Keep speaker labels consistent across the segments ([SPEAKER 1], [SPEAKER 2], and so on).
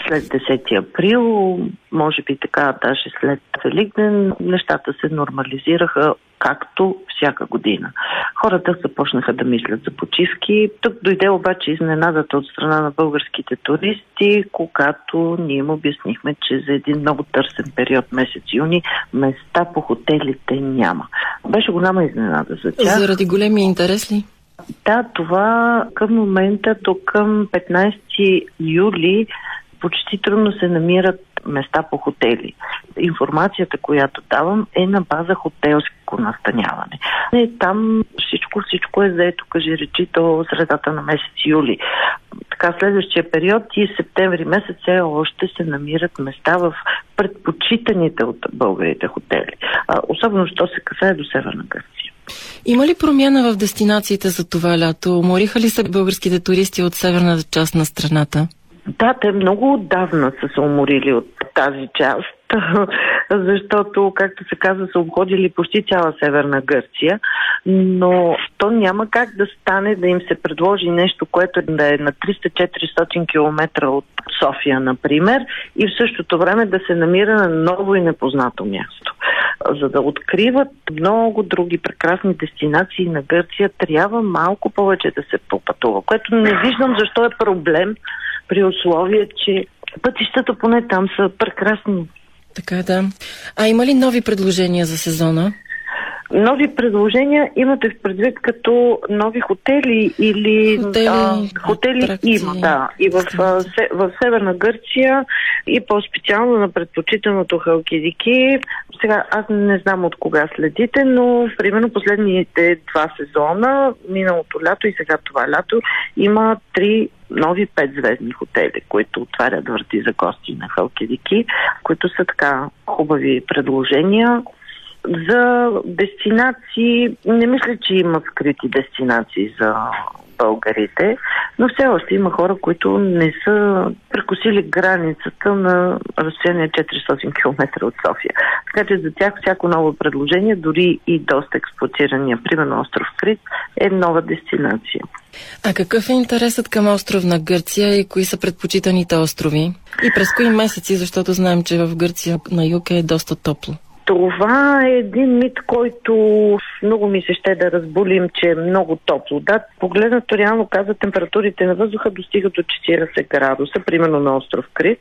[SPEAKER 1] след 10 април, може би така, даже след Великден, нещата се нормализираха както всяка година. Хората започнаха да мислят за почивки. Тук дойде обаче изненадата от страна на българските туристи, когато ние им обяснихме, че за един много търсен период, месец юни, места по хотелите няма. Беше голяма изненада за тях.
[SPEAKER 2] Заради големия интерес ли?
[SPEAKER 1] Да, това към момента до към 15 юли почти трудно се намират места по хотели. Информацията, която давам, е на база хотелско настаняване. Там всичко е заето, кажи речи, до средата на месец юли. Така, следващия период и септември месец още се намират места в предпочитаните от българите хотели. Особено, що се касае до Северна Гърция.
[SPEAKER 2] Има ли промяна в дестинациите за това лято? Умориха ли се българските туристи от северната част на страната?
[SPEAKER 1] Да, те много отдавна са се уморили от тази част, защото, както се казва, са обходили почти цяла Северна Гърция, но то няма как да стане да им се предложи нещо, което да е на 300-400 км от София, например, и в същото време да се намира на ново и непознато място. За да откриват много други прекрасни дестинации на Гърция, трябва малко повече да се попътува, което не виждам защо е проблем, при условие, че пътищата поне там са прекрасни.
[SPEAKER 2] Така да. А има ли нови предложения за сезона?
[SPEAKER 1] Нови предложения имате в предвид като нови хотели или... Хотели има, да. И в Северна Гърция и по-специално на предпочитаното Халкидики. Сега аз не знам от кога следите, но примерно последните 2 сезона, миналото лято и сега това лято, има 3 нови 5-звездни хотели, които отварят врати за гости на Халкидики, които са така хубави предложения. За дестинации, не мисля, че има скрити дестинации за българите, но все още има хора, които не са прекосили границата на разстояние 400 км от София. Така че за тях всяко ново предложение, дори и доста експлоатирания, примерно остров Крит, е нова дестинация.
[SPEAKER 2] А какъв е интересът към островна Гърция и кои са предпочитаните острови? И през кои месеци, защото знаем, че в Гърция на юг е доста топло.
[SPEAKER 1] Това е един мит, който много ми се ще да разболим, че е много топло. Да, погледнато реално каза, температурите на въздуха достигат до 40 градуса, примерно на остров Крит,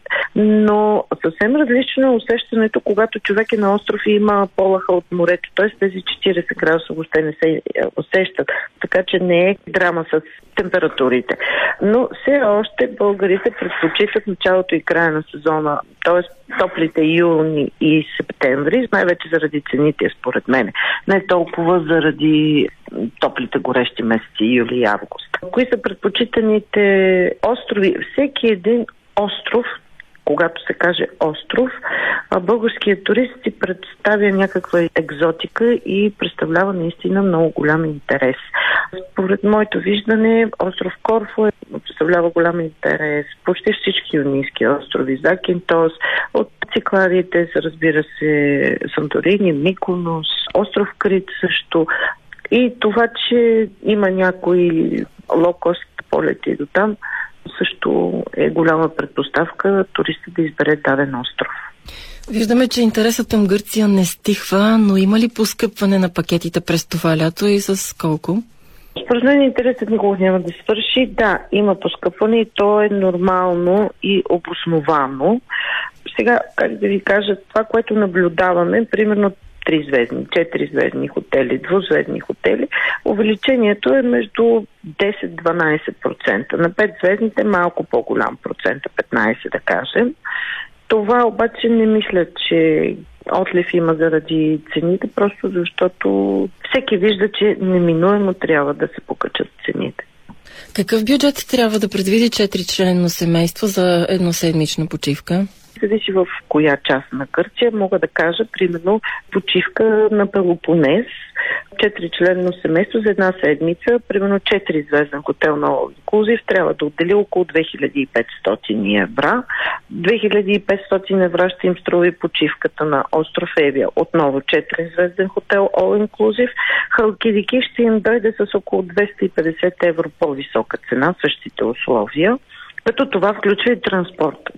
[SPEAKER 1] но съвсем различно е усещането, когато човек е на остров и има полаха от морето, т.е. тези 40 градуса въобще не се усещат, така че не е драма с температурите. Но все още българите предпочитат началото и края на сезона, т.е. топлите юни и септември, най-вече заради цените, според мен. Не толкова заради топлите горещи месеци, юли и август. Кои са предпочитаните острови? Всеки един остров, когато се каже остров, българският турист си представя някаква екзотика и представлява наистина много голям интерес. Според моето виждане, остров Корфу представлява голям интерес. Почти всички юнийски острови, Закинтос, от Цикладите, разбира се, Санторини, Миконос, остров Крит също. И това, че има някои лоукост полети до там, също е голяма предпоставка туристът да избере даден остров.
[SPEAKER 2] Виждаме, че интересът към Гърция не стихва, но има ли поскъпване на пакетите през това лято и с колко?
[SPEAKER 1] Според мен интересът никога няма да свърши. Да, има поскъпване и то е нормално и обосновано. Сега, как да ви кажа, това, което наблюдаваме, примерно 3-звездни, 4-звездни хотели, 2-звездни хотели, увеличението е между 10-12%. На 5-звездните малко по-голям процент, 15% да кажем. Това обаче не мисля, че отлив има заради цените, просто защото всеки вижда, че неминуемо трябва да се покачат цените.
[SPEAKER 2] Какъв бюджет трябва да предвиди 4-членно семейство за едноседмична почивка?
[SPEAKER 1] Зависи в коя част на Гърция. Мога да кажа, примерно, почивка на Пелопонес, 4-членно семейство за една седмица, примерно 4-звезден хотел на All Inclusive, трябва да отдели около 2500 евро. 2500 евро ще им струва и почивката на остров Евия. Отново 4-звезден хотел All Inclusive. Халкидики ще им дойде с около 250 евро по-висока цена, същите условия, като това включва и транспорт.